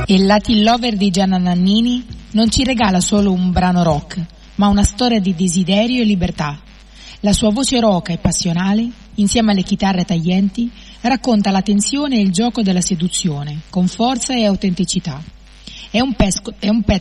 Il Latin Lover di Gianna Nannini non ci regala solo un brano rock, ma una storia di desiderio e libertà. La sua voce roca e passionale, insieme alle chitarre taglienti, racconta la tensione e il gioco della seduzione, con forza e autenticità. È un pezzo